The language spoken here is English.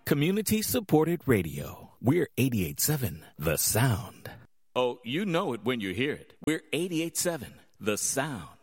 Community-supported radio. We're 88.7 The Sound. Oh, you know it when you hear it. We're 88.7 The Sound.